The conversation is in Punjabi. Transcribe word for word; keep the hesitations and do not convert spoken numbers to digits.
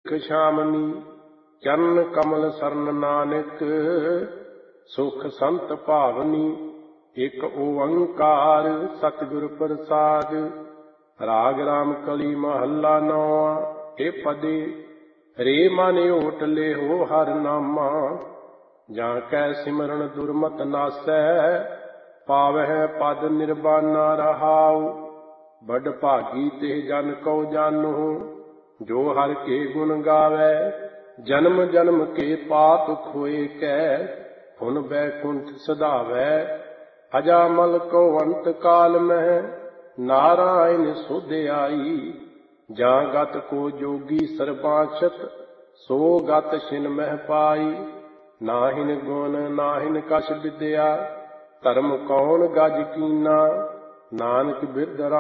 ਸ਼ਾਮਨੀ ਚਰਨ ਕਮਲ ਸਰਨ ਨਾਨਕ ਸੁਖ ਸੰਤ ਭਾਵਨੀ। ਇਕ ਓੰਕਾਰ ਸਤਿਗੁਰ ਪ੍ਰਸਾਦ। ਰਾਗ ਰਾਮ ਕਲੀ ਮਹੱਲਾ ਨੌਵਾਂ। ਇਹ ਪਦੇ ਰੇ ਮਨ ਓਟ ਲਿਹੋ ਹਰ ਨਾਮਾ। ਜਾਂ ਕੈ ਸਿਮਰਨ ਦੁਰਮਤ ਨਾਸੈ ਪਾਵਹਿ ਪਦ ਨਿਰਬਾਨਾ ਰਹਾਉ। ਬਡ ਭਾਗੀ ਤੇ ਜਨ ਕਉ ਜਾਨਹੁ ਜੋ ਹਰਿ ਕੇ ਗੁਣ ਗਾਵੈ। ਜਨਮ ਜਨਮ ਕੇ ਪਾਪ ਖੋਏ ਕੈ ਹੁਨ ਬੈਕੁੰਠ ਸਧਾਵੈ। ਅਜਾਮਲ ਕੋ ਅੰਤ ਕਾਲ ਮਹਿ ਨਾਰਾਇਣ ਸੁਧ ਆਈ। ਜਾਂ ਗਤ ਕੋ ਜੋਗੀ ਸਰਬਾਛਤ ਸੋ ਗਤ ਛਿਨ ਮਹਿ ਪਾਈ। ਨਾਹਿਨ ਗੁਣ ਨਾਹਿਨ ਕਛ ਵਿਦਿਆ ਧਰਮ ਕੌਣ ਗਜ ਕੀਨਾ। ਨਾਨਕ ਬਿਰਧ